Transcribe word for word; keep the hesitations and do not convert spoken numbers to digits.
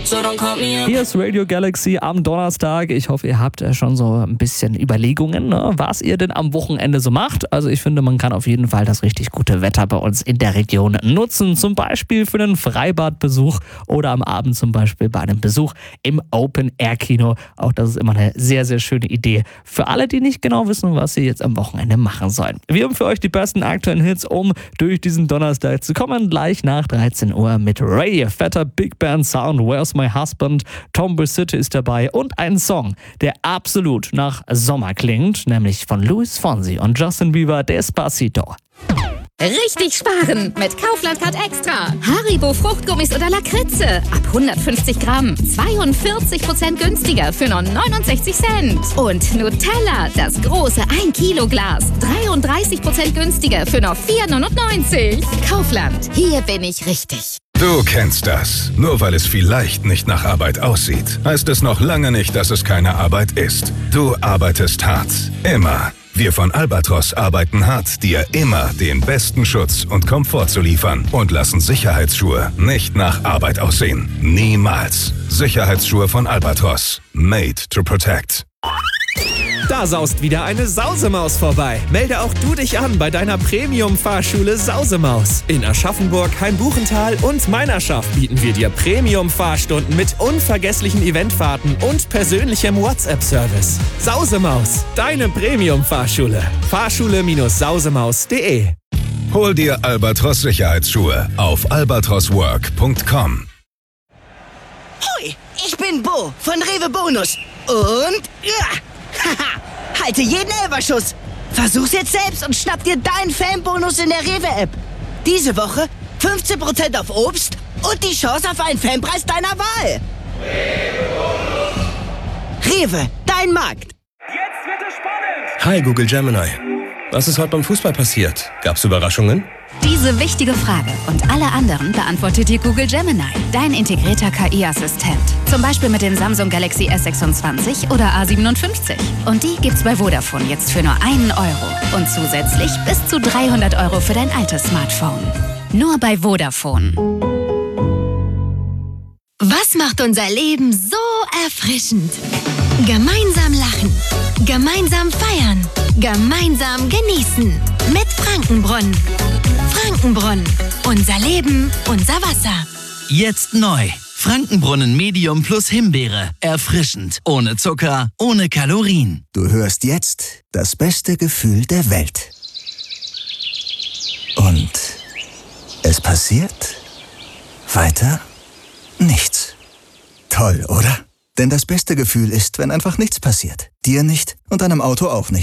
Hier ist Radio Galaxy am Donnerstag. Ich hoffe, ihr habt schon so ein bisschen Überlegungen, ne, was ihr denn am Wochenende so macht. Also ich finde, man kann auf jeden Fall das richtig gute Wetter bei uns in der Region nutzen. Zum Beispiel für einen Freibadbesuch oder am Abend zum Beispiel bei einem Besuch im Open-Air-Kino. Auch das ist immer eine sehr, sehr schöne Idee für alle, die nicht genau wissen, was sie jetzt am Wochenende machen sollen. Wir haben für euch die besten aktuellen Hits, um durch diesen Donnerstag zu kommen. Gleich nach dreizehn Uhr mit Ray, fetter Big Band Sound, Where's My Husband, Tom City ist dabei und ein Song, der absolut nach Sommer klingt, nämlich von Luis Fonsi und Justin Bieber, Despacito. Richtig sparen mit Kaufland Card Extra. Haribo Fruchtgummis oder Lakritze. Ab hundertfünfzig Gramm. zweiundvierzig Prozent günstiger für nur neunundsechzig Cent. Und Nutella, das große ein Kilo Glas. dreiunddreißig Prozent günstiger für nur vier neunundneunzig. Kaufland, hier bin ich richtig. Du kennst das. Nur weil es vielleicht nicht nach Arbeit aussieht, heißt es noch lange nicht, dass es keine Arbeit ist. Du arbeitest hart. Immer. Wir von Albatros arbeiten hart, dir immer den besten Schutz und Komfort zu liefern und lassen Sicherheitsschuhe nicht nach Arbeit aussehen. Niemals. Sicherheitsschuhe von Albatros. Made to protect. Da saust wieder eine Sausemaus vorbei. Melde auch du dich an bei deiner Premium-Fahrschule Sausemaus. In Aschaffenburg, Hainbuchental und Meinerschaft bieten wir dir Premium-Fahrstunden mit unvergesslichen Eventfahrten und persönlichem WhatsApp-Service. Sausemaus, deine Premium-Fahrschule. Fahrschule Sausemaus punkt de. Hol dir Albatros Sicherheitsschuhe auf albatros work punkt com. Hoi, ich bin Bo von Rewe Bonus. Und... Ja, haha, halte jeden Elberschuss. Versuch's jetzt selbst und schnapp dir deinen Fanbonus in der Rewe-App. Diese Woche fünfzehn Prozent auf Obst und die Chance auf einen Fanpreis deiner Wahl. Rewe, dein Markt. Jetzt wird es spannend. Hi Google Gemini. Was ist heute beim Fußball passiert? Gab's Überraschungen? Diese wichtige Frage und alle anderen beantwortet dir Google Gemini, dein integrierter K I-Assistent. Zum Beispiel mit den Samsung Galaxy S sechsundzwanzig oder A siebenundfünfzig. Und die gibt's bei Vodafone jetzt für nur einen Euro. Und zusätzlich bis zu dreihundert Euro für dein altes Smartphone. Nur bei Vodafone. Was macht unser Leben so erfrischend? Gemeinsam lachen, gemeinsam feiern, gemeinsam genießen. Mit Frankenbrunnen. Frankenbrunnen. Unser Leben, unser Wasser. Jetzt neu. Frankenbrunnen Medium plus Himbeere. Erfrischend. Ohne Zucker, ohne Kalorien. Du hörst jetzt das beste Gefühl der Welt. Und es passiert weiter nichts. Toll, oder? Denn das beste Gefühl ist, wenn einfach nichts passiert. Dir nicht und deinem Auto auch nicht.